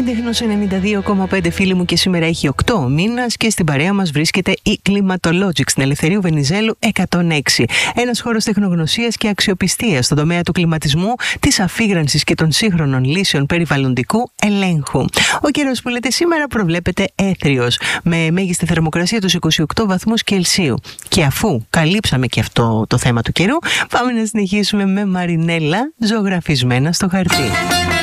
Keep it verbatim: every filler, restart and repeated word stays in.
Έντεχνος ενενήντα δύο κόμμα πέντε φίλοι μου και σήμερα έχει οκτώ μήνας και στην παρέα μας βρίσκεται η Climatologic στην Ελευθερίου Βενιζέλου εκατόν έξι. Ένας χώρος τεχνογνωσίας και αξιοπιστίας στον τομέα του κλιματισμού, της αφήγρανσης και των σύγχρονων λύσεων περιβαλλοντικού ελέγχου. Ο καιρός που λέτε σήμερα προβλέπεται έθριος, με μέγιστη θερμοκρασία τους είκοσι οκτώ βαθμούς Κελσίου. Και αφού καλύψαμε και αυτό το θέμα του καιρού, πάμε να συνεχίσουμε με Μαρινέλα ζωγραφισμένα στο χαρτί.